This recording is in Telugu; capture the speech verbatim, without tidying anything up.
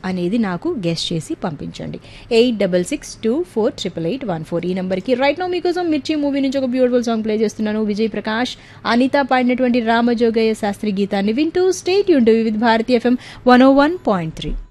అనేది నాకు గెస్ట్ చేసి పంపించండి. Eight double six two four triple eight one four ఈ నెంబర్కి. రైట్ నౌ మీకోసం మిర్చి మూవీ నుంచి ఒక బ్యూటిఫుల్ సాంగ్ ప్లే చేస్తున్నాను. విజయ్ ప్రకాష్, అనిత పాడినటువంటి రామజోగయ్య శాస్త్రి గీతాన్ని వింటూ stay tuned with Bharati FM one oh one point three.